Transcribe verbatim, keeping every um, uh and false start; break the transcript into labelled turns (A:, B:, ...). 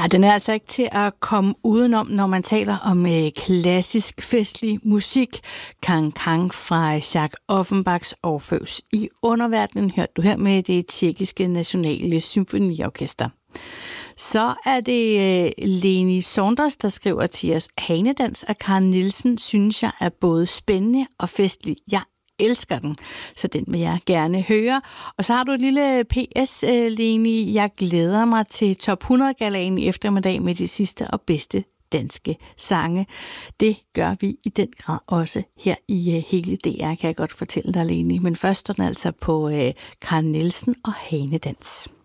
A: Ja, den er altså ikke til at komme udenom, når man taler om øh, klassisk festlig musik. Kang Kang fra Jacques Offenbachs Orfeus i underverdenen, hørte du her med det tjekkiske nationale symfoniorkester. Så er det øh, Leni Saunders, der skriver til os, Hanedans af Karen Nielsen synes jeg er både spændende og festlig. Jeg elsker den, så den vil jeg gerne høre. Og så har du et lille P S, Leni. Jeg glæder mig til Top hundrede-galaen i eftermiddag med de sidste og bedste danske sange. Det gør vi i den grad også her i uh, hele D R, kan jeg godt fortælle dig, Leni. Men først står den altså på uh, Karen Nielsen og Hanedans.